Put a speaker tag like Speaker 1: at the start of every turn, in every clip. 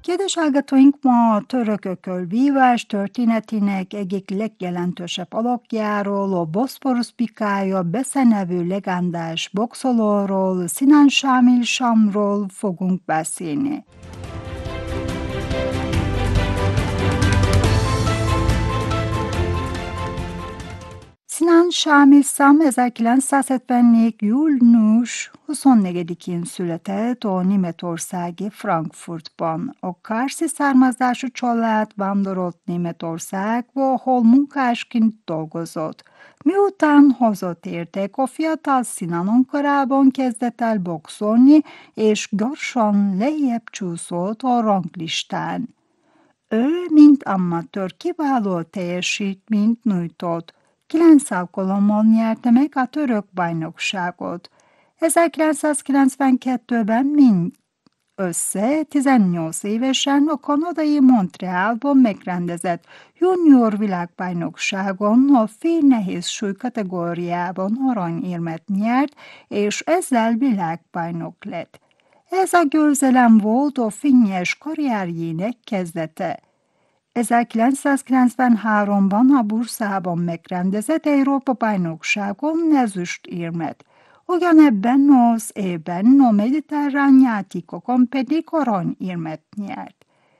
Speaker 1: Kedves hallgatóink, ma a törökökkel vívás történetének egyik legjelentősebb alakjáról, a Boszporusz bikája beszenevő legendás boxolóról, Sinan Şamil Şamról fogunk beszélni. Sinan Şamil Şam 1974. július 24-én született a németországi Frankfurtban. A karsi származású család vándorolt Németországba, ahol munkásként dolgozott. Miután hazatértek, a fiatal Sinan Ankarában kezdett el boxolni, és gyorsan lejjebb csúszott a ranglistán. Ő, mint amatőr, kiváló teljesítményt nyújtott. 9 alkalommal nyerte meg a török bajnokságot. 1992-ben mindössze 18 évesen a kanadai Montrealban megrendezett junior világbajnokságon a félnehéz súly kategóriában aranyérmet nyert, és ezzel világbajnok lett. Ez a győzelem volt a fényes karrierjének kezdete. 1993-ban a Bursában megrendezett Európa-bajnokságon ezüstérmet. Ugyanebben az évben a mediterrán játékokon pedig aranyérmet nyert.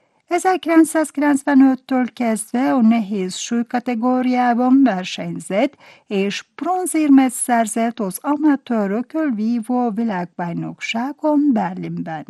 Speaker 1: 1995-től kezdve a nehéz súly kategóriában versenyzett, és bronzérmet szerzett az amatőrökkel vívó világbajnokságon Berlinben.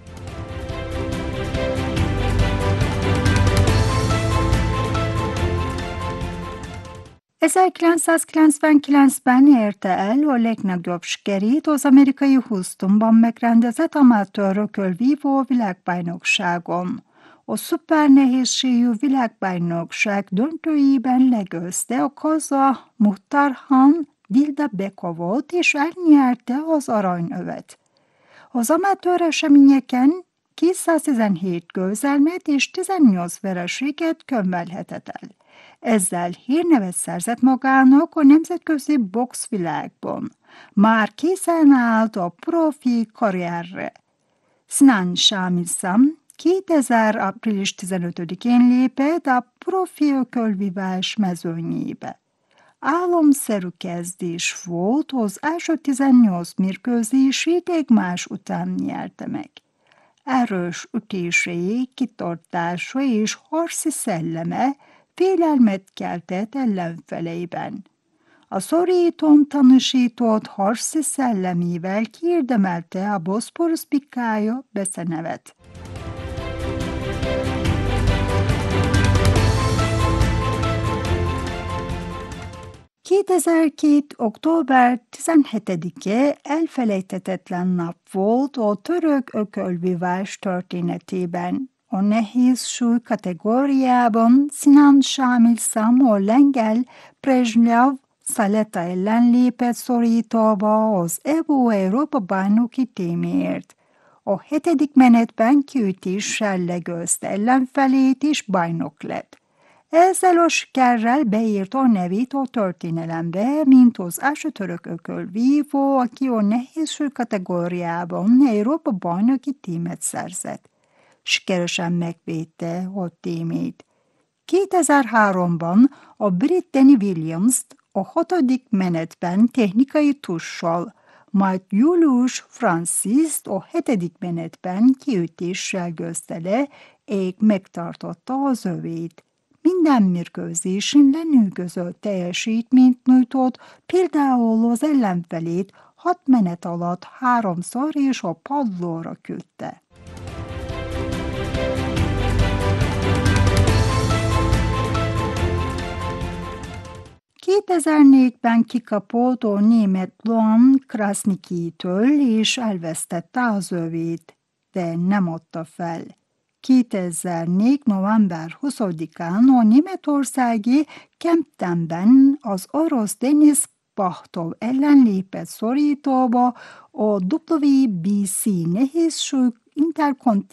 Speaker 1: 1999-ben érte el a legnagyobb sikerét az amerikai Houstonban megrendezett amatőrökkel vívó világbajnokságon. A szupernehézségű világbajnokság döntőjében legyőzte a kaza Muhtarhan Dildabekov-ot, és elnyerte az aranyövet. Az amatőr eseményeken 217 győzelmet és 18 vereséget könyvelhetett el. Ezzel hírnevet szerzett magának a nemzetközi boxvilágban. Már készen állt a profi karrierre. Sinan Şamil Şam 2000. április 15-én lépett a profi ökölvívás mezőnyébe. Álomszerű kezdés volt, az első 18 mérkőzését egymás után nyerte meg. Erős ütései, kitartása és harci szelleme félelmet keltett ellenfeleiben. A szorítón tanúsított harci szellemével kiérdemelte a Boszporusz bikája beszenevet. október 17-e elfelejthetetlen nap volt a török ökölvívás történetében. A nehéz súly kategóriában Sinan Şamil Şam a lengyel Brezsnyav Szaleta ellen lépett szorítóba az Európa-bajnoki címért. A 7. menetben kiütéssel legyőzte ellenfelét és bajnok lett. Ezzel a sikerrel beírt a nevét a történelembe, mint az első török ökölvívó, aki a nehéz súly kategóriában Európa-bajnoki címet szerzett. Sikeresen megvédte a témét. 2003-ban a brit Danny Williams-t a 6. menetben technikai tussal, majd Julius Francis-t a 7. menetben kiütéssel győzte le, és megtartotta az övét. Minden mérkőzésen lenyűgöző teljesítményt nyújtott, például az ellenfelét 6 menet alatt 3-szor és a padlóra küldte. 2004-ben kikapott a német Loan Krasniqitől, és elvesztette az övét, de nem adta fel. 2004. november 20-án a németországi Kemptenben az orosz Denis Pachtov ellen lépett szorítóba a WBC nehézsúly interkontinentális